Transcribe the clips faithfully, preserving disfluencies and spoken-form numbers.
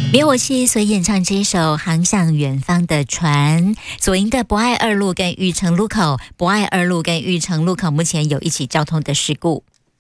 灭火器所演唱这一首《航向远方的船》，左营的博爱二路跟玉成路口，博爱二路跟玉成路口目前有一起交通的事故。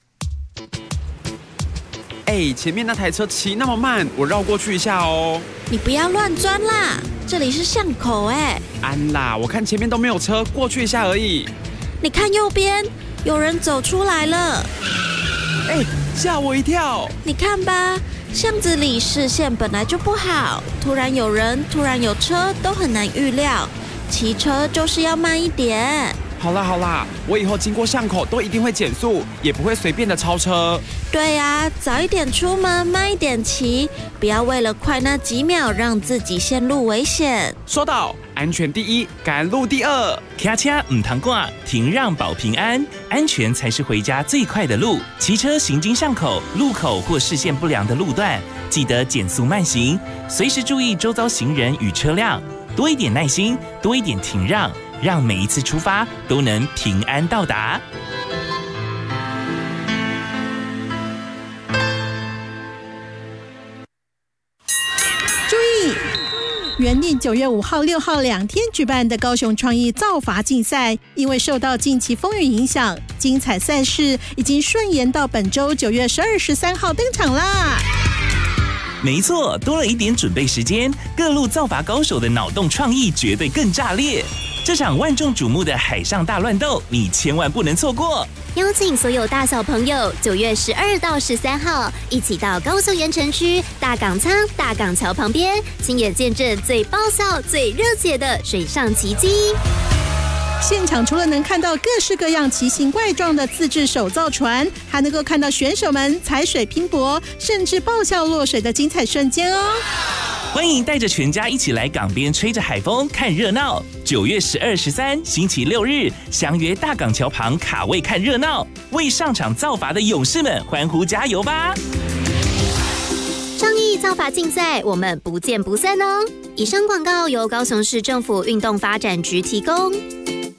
哎，前面那台车骑那么慢，我绕过去一下哦。 你不要乱钻啦，这里是巷口哎。 安啦，我看前面都没有车，过去一下而已。 你看右边，有人走出来了。 哎，吓我一跳。 你看吧，巷子里视线本来就不好，突然有人，突然有车，都很难预料。骑车就是要慢一点。 好啦好啦，我以后经过巷口都一定会减速，也不会随便的超车。 对啊，早一点出门，慢一点骑，不要为了快那几秒让自己陷入危险。 说到安全第一，赶路第二。 卡卡唔通挂，停让保平安，安全才是回家最快的路。骑车行经巷口、路口或视线不良的路段，记得减速慢行，随时注意周遭行人与车辆，多一点耐心，多一点停让。让每一次出发都能平安到达。 注意！原定九月五号、六号两天举办的高雄创意造筏竞赛，因为受到近期风雨影响，精彩赛事已经顺延到本周九月十二、十三号登场啦。 没错，多了一点准备时间，各路造筏高手的脑洞创意绝对更炸裂。这场万众瞩目的海上大乱斗，你千万不能错过！ 邀请所有大小朋友，九月十二到十三号，一起到高雄盐城区大港仓大港桥旁边，亲眼见证最爆笑、最热血的水上奇迹。 现场除了能看到各式各样奇形怪状的自制手造船，还能够看到选手们踩水拼搏，甚至爆笑落水的精彩瞬间哦！ 欢迎带着全家一起来港边吹着海风看热闹。九月十二、十三星期六日，相约大港桥旁卡位看热闹，为上场造筏的勇士们欢呼加油吧！ 创意造筏竞赛，我们不见不散哦！以上广告由高雄市政府运动发展局提供。